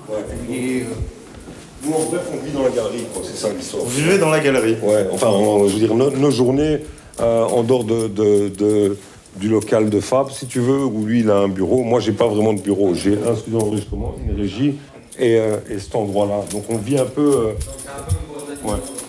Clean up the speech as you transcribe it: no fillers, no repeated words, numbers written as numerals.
Ouais. Et, Nous, en bref, on vit dans la galerie, quoi. C'est ça l'histoire. Vous vivez dans la galerie? Ouais, enfin, je veux dire, nos journées, en dehors du local de Fab, si tu veux, où lui, il a un bureau. Moi, j'ai pas vraiment de bureau. J'ai un studio d'enregistrement, une régie et cet endroit-là. Donc, on vit un peu... ouais.